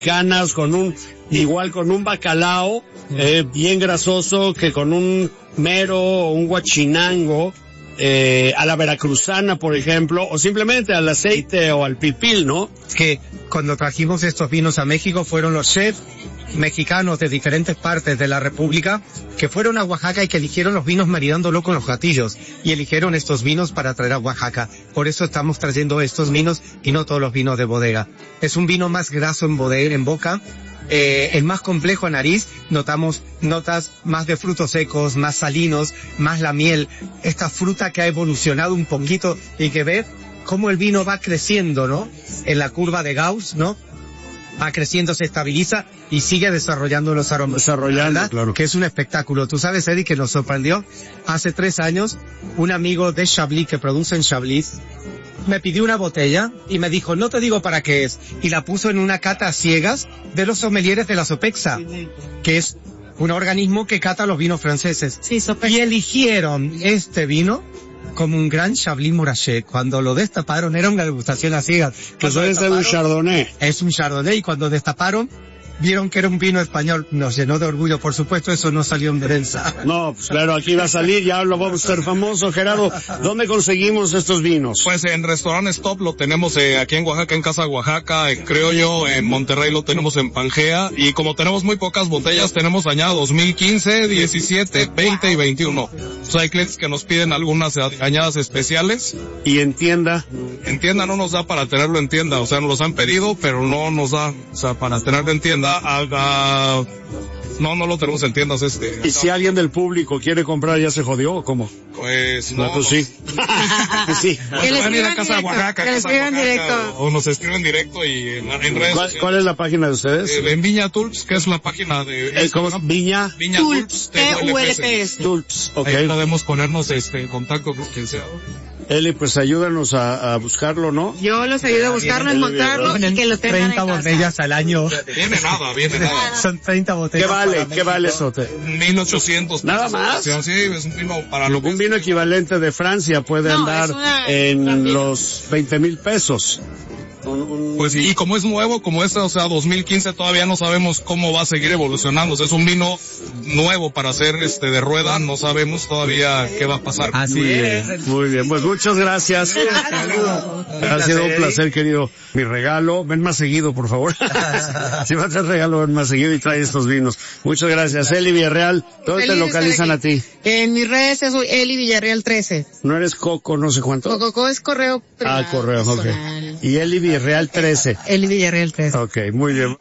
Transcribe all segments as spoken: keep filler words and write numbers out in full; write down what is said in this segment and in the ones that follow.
ganas con un, igual con un bacalao, eh, bien grasoso, que con un mero o un guachinango, eh, a la veracruzana, por ejemplo, o simplemente al aceite o al pipil, ¿no? Que cuando trajimos estos vinos a México fueron los chefs mexicanos de diferentes partes de la República que fueron a Oaxaca y que eligieron los vinos maridándolo con los gatillos y eligieron estos vinos para traer a Oaxaca. Por eso estamos trayendo estos vinos y no todos los vinos de bodega. Es un vino más graso en bodega, en boca, eh, es más complejo a nariz, notamos notas más de frutos secos, más salinos, más la miel, esta fruta que ha evolucionado un poquito y que ve cómo el vino va creciendo, ¿no? En la curva de Gauss, ¿no? Va creciendo, se estabiliza y sigue desarrollando los aromas. Desarrollando, claro. Que es un espectáculo. Tú sabes, Eddie, que nos sorprendió. Hace tres años, un amigo de Chablis, que produce en Chablis, me pidió una botella y me dijo, no te digo para qué es. Y la puso en una cata a ciegas de los sommeliers de la Sopexa, que es un organismo que cata los vinos franceses. Sí, Sopexa. Y eligieron este vino como un gran Chablis Montrachet. Cuando lo destaparon, era una degustación a ciegas. Que suele ser un Chardonnay. Es un Chardonnay, y cuando destaparon, vieron que era un vino español. Nos llenó de orgullo, por supuesto, eso no salió en prensa. No, pues claro, aquí va a salir, ya lo vamos a hacer famoso. Gerardo, ¿dónde conseguimos estos vinos? Pues en Restaurant Stop lo tenemos eh, aquí en Oaxaca, en Casa Oaxaca, en Criollo, en Monterrey lo tenemos en Pangea, y como tenemos muy pocas botellas, tenemos añadas dos mil quince, diecisiete, veinte y veintiuno. Entonces hay clientes que nos piden algunas añadas especiales. ¿Y en tienda? En tienda no nos da para tenerlo en tienda, o sea, nos los han pedido, pero no nos da, o sea, para tenerlo en tienda. Haga... No, no lo tenemos en tiendas este. ¿Y si alguien del público quiere comprar, ya se jodió o cómo? Pues no. No, pues sí. sí. Que les Pueden ir a escriban Casa directo, Oaxaca, que les Casa escriban Oaxaca, directo. o nos escriben directo y en, en redes ¿Cuál, ¿Cuál es la página de ustedes? Eh, en Viña Tulps, que es la página de... Eh, ¿Cómo es? Viña Viña Tulps, T U L P S. Tulps, ok. Ahí podemos ponernos este en contacto con quien sea. Eli, pues ayúdanos a, a buscarlo, ¿no? Yo los ayudo a buscarlo, a encontrarlo y que lo tengan en treinta casa. botellas al año. Viene nada, viene nada. Son treinta botellas. ¿Qué vale? ¿Qué vale eso? mil ochocientos ¿Nada pesos. más? Sí, es un vino para lo que... Un vino equivalente de Francia puede No, andar es una- en los veinte mil pesos. Un, un... Pues y como es nuevo, como este, o sea, dos mil quince, todavía no sabemos cómo va a seguir evolucionando. O sea, es un vino nuevo para hacer este de rueda, no sabemos todavía qué va a pasar. Así Muy es. bien, muy bien. Pues muchas gracias. Ha sido un placer, querido. Mi regalo, ven más seguido, por favor. Si vas a hacer regalo, ven más seguido y trae estos vinos. Muchas gracias. Eli Villarreal, ¿dónde te Feliz de localizan a estar aquí. ti? En mis redes soy Eli Villarreal trece. ¿No eres Coco, no sé cuánto? Coco es correo privado. Ah, correo, ok. personal. Y Eli Villarreal trece. Eli Villarreal trece. Ok, muy bien.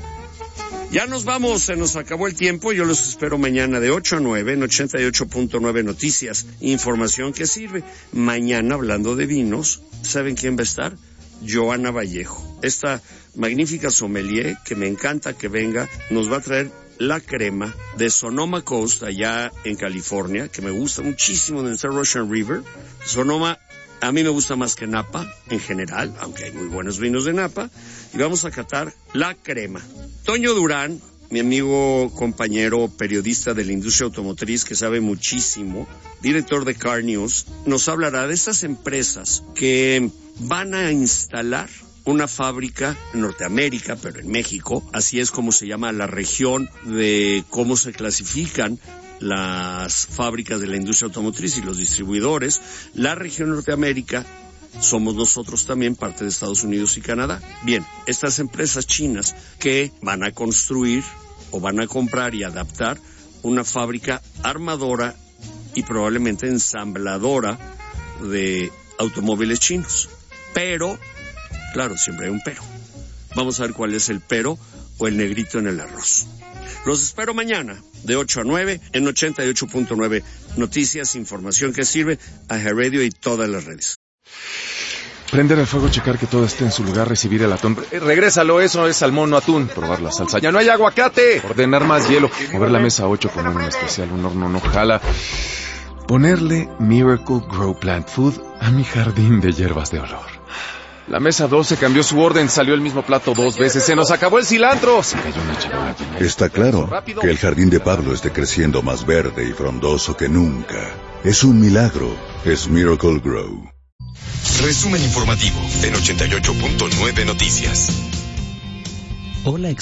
Ya nos vamos, se nos acabó el tiempo. Yo los espero mañana de ocho a nueve en ochenta y ocho punto nueve Noticias. Información que sirve. Mañana, hablando de vinos, ¿saben quién va a estar? Joana Vallejo. Esta magnífica sommelier, que me encanta que venga, nos va a traer la crema de Sonoma Coast, allá en California, que me gusta muchísimo, en el Russian River. Sonoma, a mí me gusta más que Napa, en general, aunque hay muy buenos vinos de Napa. Y vamos a catar la crema. Toño Durán, mi amigo, compañero, periodista de la industria automotriz que sabe muchísimo, director de Car News, nos hablará de estas empresas que van a instalar una fábrica en Norteamérica, pero en México. Así es como se llama la región de cómo se clasifican las fábricas de la industria automotriz y los distribuidores. La región Norteamérica somos nosotros también, parte de Estados Unidos y Canadá. Bien, estas empresas chinas que van a construir o van a comprar y adaptar una fábrica armadora y probablemente ensambladora de automóviles chinos. Pero, claro, siempre hay un pero. Vamos a ver cuál es el pero o el negrito en el arroz. Los espero mañana de ocho a nueve en ochenta y ocho punto nueve Noticias, información que sirve a Radio y todas las redes. Prender el fuego, checar que todo esté en su lugar, recibir el atún. Eh, regrésalo, eso es salmón, no atún. Probar la salsa. ¡Ya no hay aguacate! Ordenar más hielo. Mover la mesa a ocho, poner un especial, un horno no jala. Ponerle Miracle Grow Plant Food a mi jardín de hierbas de olor. La mesa doce cambió su orden, salió el mismo plato dos veces. ¡Se nos acabó el cilantro! Se cayó una charola llena de... Está claro que el jardín de Pablo esté creciendo más verde y frondoso que nunca. Es un milagro. Es Miracle Grow. Resumen informativo en ochenta y ocho punto nueve Noticias. o la